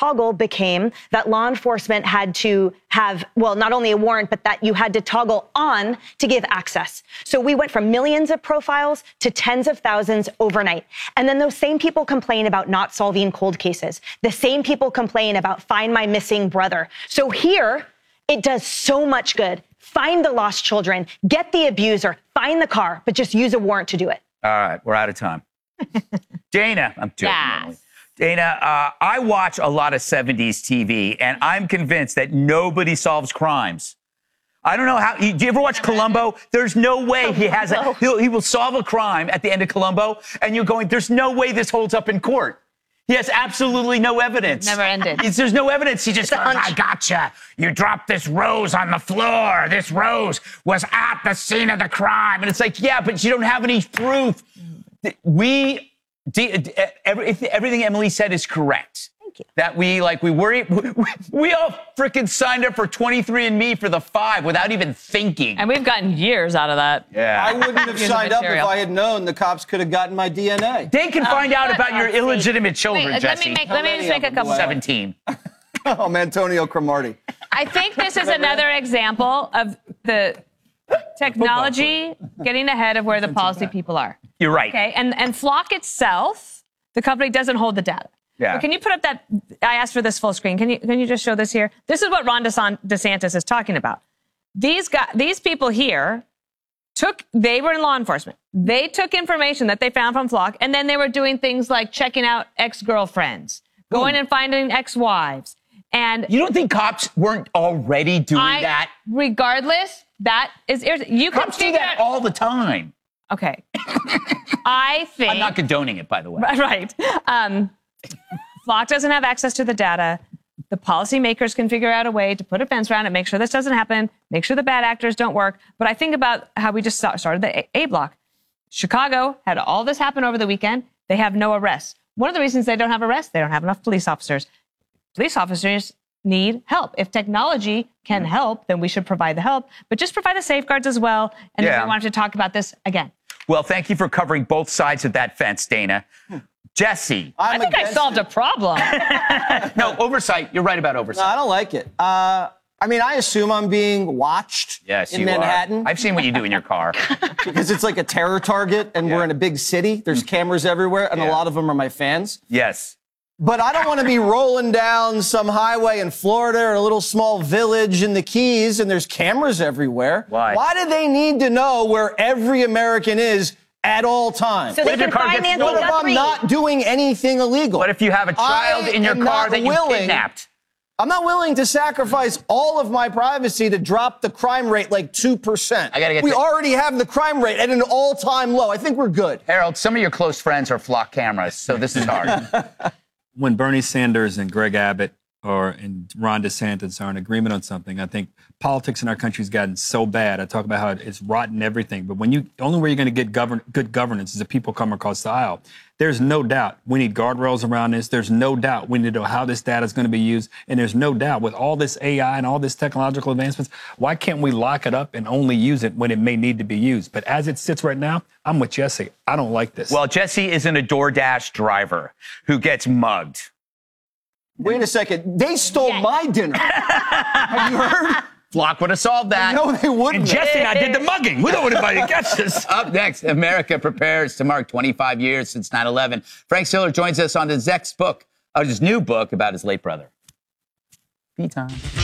toggle became that law enforcement had to have, well, not only a warrant, but that you had to toggle on to give access. So we went from millions of profiles to tens of thousands overnight. And then those same people complain about not solving cold cases. The same people complain about find my missing brother. So here, it does so much good. Find the lost children, get the abuser, find the car, but just use a warrant to do it. All right, we're out of time. Dana, I'm joking. Yes. Dana, I watch a lot of 70s TV, and I'm convinced that nobody solves crimes. I don't know how. Do you ever watch Columbo? There's no way he will solve a crime at the end of Columbo, and you're going, there's no way this holds up in court. He has absolutely no evidence. Never ended. There's no evidence. He just goes, I gotcha. You dropped this rose on the floor. This rose was at the scene of the crime. And it's like, yeah, but you don't have any proof. Everything Emily said is correct. Thank you. That we all freaking signed up for 23andMe for the 5 without even thinking. And we've gotten years out of that. Yeah. I wouldn't have signed up if I had known the cops could have gotten my DNA. They can find out about your illegitimate children, Wait, Jesse. let me just make a couple. 17. I'm Antonio Cromartie. I think this is another example of the technology getting ahead of where the policy people are. You're right. Okay, and Flock itself, the company doesn't hold the data. Yeah. But can you put up that? I asked for this full screen. Can you just show this here? This is what Ron DeSantis is talking about. These people here they were in law enforcement. They took information that they found from Flock, and then they were doing things like checking out ex-girlfriends, going and finding ex-wives. And you don't think cops weren't already doing that? Regardless, that is you cops can do that all the time. Okay. I think I'm not condoning it, by the way. Right. Flock doesn't have access to the data. The policymakers can figure out a way to put a fence around it, make sure this doesn't happen, make sure the bad actors don't work. But I think about how we just started the A block. Chicago had all this happen over the weekend. They have no arrests. One of the reasons they don't have arrests, they don't have enough police officers. Police officers need help. If technology can help, then we should provide the help, but just provide the safeguards as well. And then we wanted to talk about this again. Well, thank you for covering both sides of that fence, Dana. Jesse. I think I solved a problem. No, oversight. You're right about oversight. No, I don't like it. I assume I'm being watched in Manhattan. I've seen what you do in your car. Because it's like a terror target, and we're in a big city. There's cameras everywhere, and a lot of them are my fans. Yes. But I don't want to be rolling down some highway in Florida or a little small village in the Keys, and there's cameras everywhere. Why? Why do they need to know where every American is at all times? So they can find Nancy What if I'm Guthrie? not doing anything illegal? What if you have a child in your car that you kidnapped? I'm not willing to sacrifice all of my privacy to drop the crime rate like 2%. We already have the crime rate at an all-time low. I think we're good. Harold, some of your close friends are Flock cameras, so this is hard. When Bernie Sanders and Greg Abbott and Ron DeSantis are in agreement on something, I think politics in our country has gotten so bad. I talk about how it's rotten everything. But the only way you're going to get good governance is if people come across the aisle. There's no doubt we need guardrails around this. There's no doubt we need to know how this data is going to be used. And there's no doubt with all this AI and all this technological advancements, why can't we lock it up and only use it when it may need to be used? But as it sits right now, I'm with Jesse. I don't like this. Well, Jesse isn't a DoorDash driver who gets mugged. Wait a second. They stole my dinner. Have you heard? Flock would have solved that. No, they wouldn't. And Jesse and I did the mugging. We don't want anybody to catch this. Up next, America prepares to mark 25 years since 9/11. Frank Stiller joins us on his new book about his late brother. Tea time.